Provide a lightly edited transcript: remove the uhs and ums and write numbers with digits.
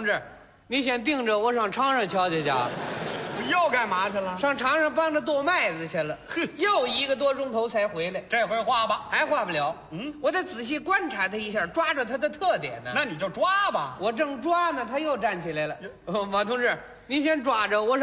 志，你先盯着，我上场上瞧瞧去。 又干嘛去了？ 上场上帮着剁麦子去了， 哼， 又1个多钟头才回来， 这回画吧。 还画不了。我得仔细观察他一下，抓着他的特点呢。 那你就抓吧。 我正抓呢，他又站起来了。马同志，您先抓着我。